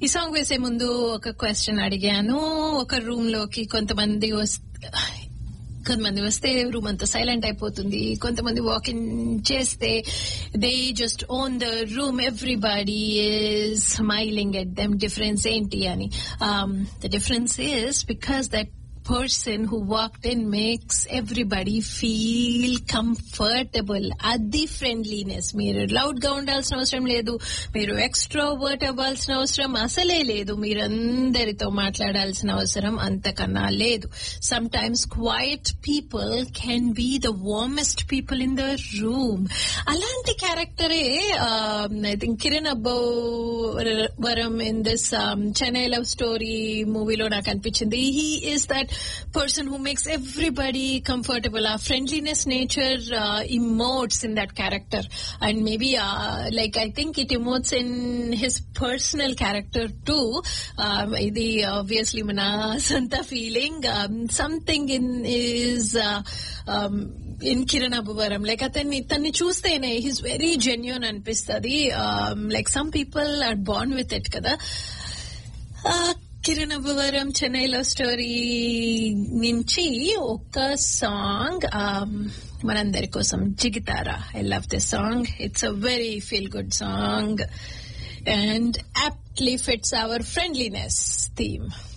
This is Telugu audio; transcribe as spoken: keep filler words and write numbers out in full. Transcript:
ఈ సాంగ్ వేసే ముందు ఒక క్వశ్చన్ అడిగాను. ఒక రూమ్ లోకి కొంతమంది కొంతమంది వస్తే రూమ్ అంతా సైలెంట్ అయిపోతుంది. కొంతమంది వాకింగ్ చేస్తే they just own the room, everybody is smiling at them. Difference ఏంటి అని? The difference is because that person who walked in makes everybody feel comfortable. Adi friendliness. Meer loud ga undalsina avasaram ledu, meer extrovert avvalsina avasaram asale ledu, meer andarito maatladalsina avasaram antakanna ledu. Sometimes quiet people can be the warmest people in the room. Alanti character e uh, I think Kiran Abbovaram in this um, Chennai Love Story movie lo naaku anpichindi. He is that person who makes everybody comfortable. Our friendliness nature uh, emotes in that character, and maybe uh, like I think it emotes in his personal character too. Um, the obviously mana santa feeling, um, something in is uh, um, in Kiran Abbovaram, like atanni tanni chustene he's very genuine anpistadi. Um, like some people are born with it kada. uh, Kiran Abbavaram Chennai love story నుంచి ఒక సాంగ్ మనందరి కోసం, జిగితారా. I love this song. It's a very feel good song and యాప్ట్లీ fits hour friendliness theme.